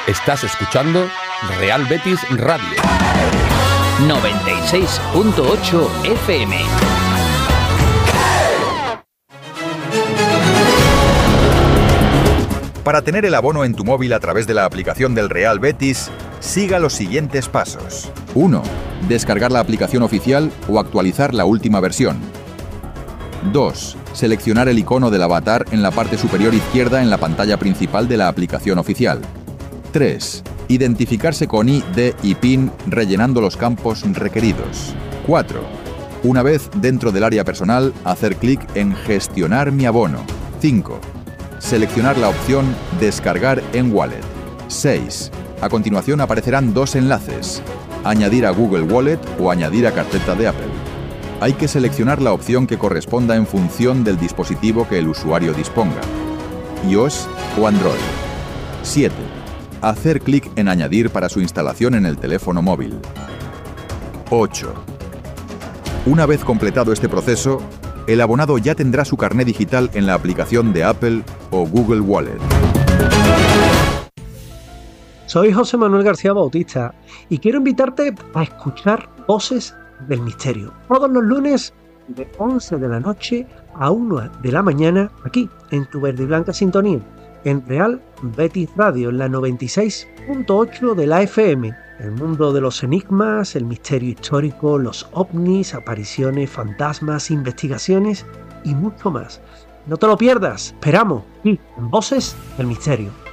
Estás escuchando Real Betis Radio 96.8 FM. Para tener el abono en tu móvil a través de la aplicación del Real Betis, siga los siguientes pasos. 1. Descargar la aplicación oficial o actualizar la última versión. 2. Seleccionar el icono del avatar en la parte superior izquierda en la pantalla principal de la aplicación oficial. 3. Identificarse con ID y PIN rellenando los campos requeridos. 4. Una vez dentro del área personal, hacer clic en Gestionar mi abono. 5. Seleccionar la opción Descargar en Wallet. 6. A continuación aparecerán dos enlaces: Añadir a Google Wallet o Añadir a carpeta de Apple. Hay que seleccionar la opción que corresponda en función del dispositivo que el usuario disponga, iOS o Android. 7. Hacer clic en Añadir para su instalación en el teléfono móvil. 8. Una vez completado este proceso, el abonado ya tendrá su carné digital en la aplicación de Apple o Google Wallet. Soy José Manuel García Bautista y quiero invitarte a escuchar Voces del Misterio todos los lunes de 11 de la noche a 1 de la mañana aquí en tu verde y blanca sintonía en Real Betis Radio en la 96.8 de la FM. El mundo de los enigmas, el misterio histórico, los ovnis, apariciones, fantasmas, investigaciones y mucho más. No te lo pierdas, esperamos aquí en Voces del Misterio.